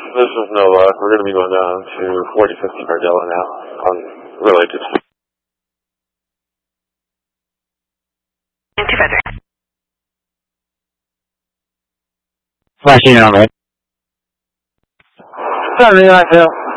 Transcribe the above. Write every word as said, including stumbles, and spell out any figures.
this is Nova. We're going to be going down to forty fifty Gardella now, on related to... Flashing on, right? seventy-nine, Phil.